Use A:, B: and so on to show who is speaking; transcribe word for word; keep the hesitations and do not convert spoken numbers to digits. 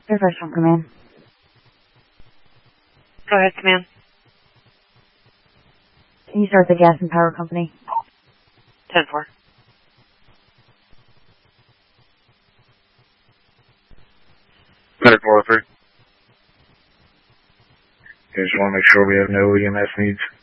A: Air Force from Command.
B: Go ahead, Command.
A: Can you start the gas and power company?
B: ten four.
C: Medic four oh three. Okay, just want to make sure we have no E M S needs.